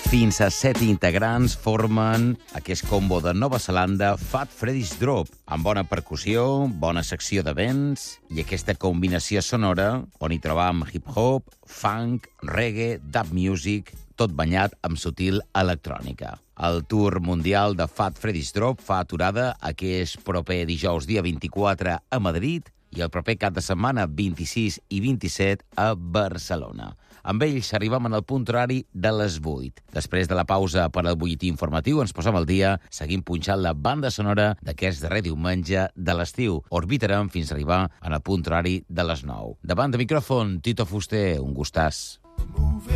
Fins a 7 integrants formen aquest combo de Nova Zelanda, Fat Freddy's Drop, amb bona percussió, bona secció de vents i aquesta combinació sonora on hi trobam hip-hop, funk, reggae, dub music, tot banyat amb sutil electrònica. El tour mundial de Fat Freddy's Drop fa aturada aquest proper dijous dia 24 a Madrid i el proper cap de setmana 26 i 27 a Barcelona. Amb ells arribem en el punt horari de les 8. Després de la pausa per al butlletí informatiu, ens posem al dia, seguim punxant la banda sonora d'aquest darrer diumenge de l'estiu. Orbitarem fins a arribar en el punt horari de les 9. Davant de micròfon, Tito Fuster, un gustàs.